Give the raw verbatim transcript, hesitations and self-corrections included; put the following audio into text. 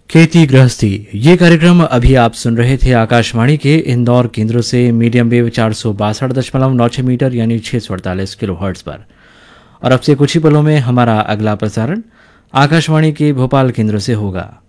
खेती गृहस्थी ये कार्यक्रम अभी आप सुन रहे थे आकाशवाणी के इंदौर केंद्र से मीडियम वेव चार सौ बासठ दशमलव नौ छह मीटर यानी छः सौ अड़तालीस किलो हर्ट्ज पर। और अब से कुछ ही पलों में हमारा अगला प्रसारण आकाशवाणी के भोपाल केंद्र से होगा।